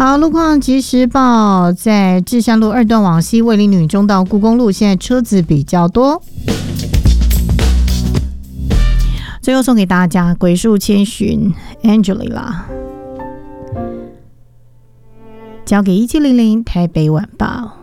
好，路况即时报，在至善路2段往西卫理女中到故宫路，现在车子比较多。最后送给大家鬼树千寻 Angela， 交给1700台北晚报。